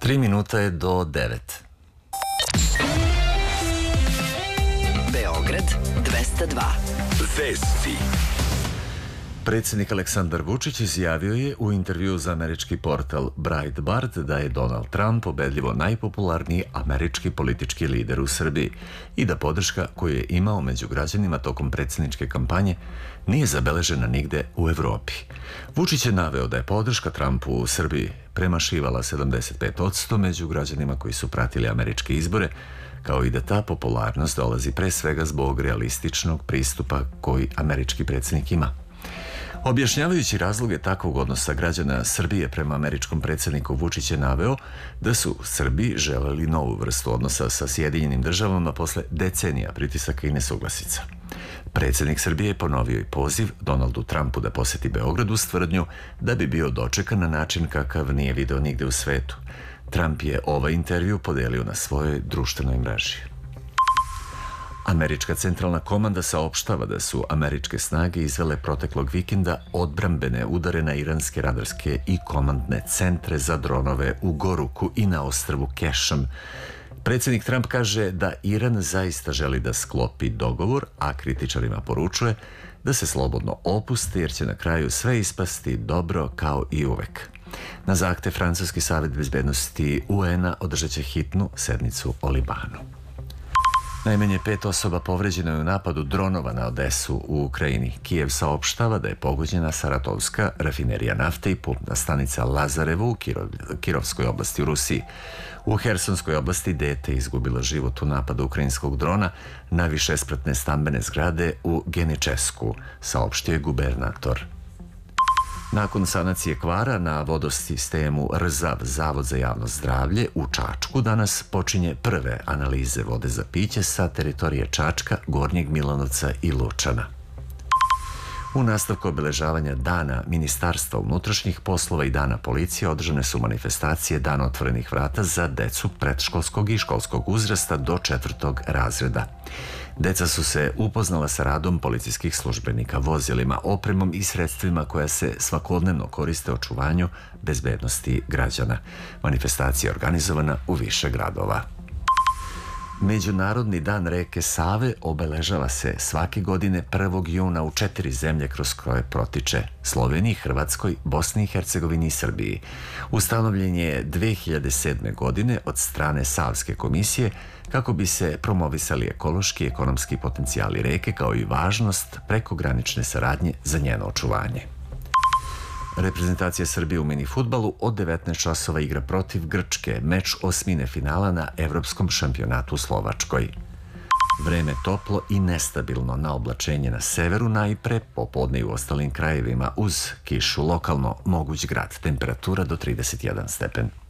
3 minuta je do 9. Beograd 202. Vesti. Predsjednik Aleksandar Vučić izjavio je u intervjuu za američki portal Breitbart da je Donald Trump pobedljivo najpopularniji američki politički lider u Srbiji i da podrška koju je imao među građanima tokom predsjedničke kampanje nije zabeležena nigde u Evropi. Vučić je naveo da je podrška Trumpu u Srbiji premašivala 75% među građanima koji su pratili američke izbore, kao i da ta popularnost dolazi pre svega zbog realističnog pristupa koji američki predsjednik ima. Objašnjavajući razloge takvog odnosa građana Srbije prema američkom predsjedniku, Vučić je naveo da su Srbi želeli novu vrstu odnosa sa Sjedinjenim državama posle decenija pritisaka i nesuglasica. Predsjednik Srbije je ponovio i poziv Donaldu Trumpu da poseti Beograd uz tvrdnju da bi bio dočekan na način kakav nije video nigde u svetu. Trump je ovaj intervju podelio na svojoj društvenoj mreži. Američka centralna komanda saopštava da su američke snage izvele proteklog vikenda odbrambene udare na iranske radarske i komandne centre za dronove u Goruku i na ostrvu Kešam. Predsjednik Trump kaže da Iran zaista želi da sklopi dogovor, a kritičarima poručuje da se slobodno opuste jer će na kraju sve ispasti dobro kao i uvek. Na zahtev Francuski savet bezbednosti UN-a održat će hitnu sednicu o Libanu. Najmanje 5 osoba povređeno je u napadu dronova na Odesu u Ukrajini. Kijev saopštava da je pogođena Saratovska rafinerija nafte i pumpna stanica Lazarevo u Kirovskoj oblasti u Rusiji. U Hersonskoj oblasti dete izgubilo život u napadu ukrajinskog drona na višespratne stambene zgrade u Geničesku, saopštio je gubernator. Nakon sanacije kvara na vodosistemu RZAV, Zavod za javno zdravlje u Čačku, danas počinje prve analize vode za piće sa teritorije Čačka, Gornjeg Milanovca i Lučana. U nastavku obeležavanja Dana Ministarstva unutrašnjih poslova i Dana policije održane su manifestacije Dana otvorenih vrata za decu predškolskog i školskog uzrasta do 4. razreda. Deca su se upoznala sa radom policijskih službenika, vozilima, opremom i sredstvima koja se svakodnevno koriste u očuvanju bezbednosti građana. Manifestacija je organizovana u više gradova. Međunarodni dan reke Save obeležava se svake godine 1. juna u 4 zemlje kroz koje protiče: Sloveniji, Hrvatskoj, Bosni i Hercegovini i Srbiji. Ustanovljen je 2007. godine od strane Savske komisije kako bi se promovisali ekološki i ekonomski potencijali reke kao i važnost prekogranične saradnje za njeno očuvanje. Reprezentacija Srbije u minifudbalu od 19 časova igra protiv Grčke, meč osmine finala na Evropskom šampionatu u Slovačkoj. Vreme toplo i nestabilno, na oblačenje na severu najpre, popodne i u ostalim krajevima uz kišu, lokalno moguć grad, temperatura do 31 stepen.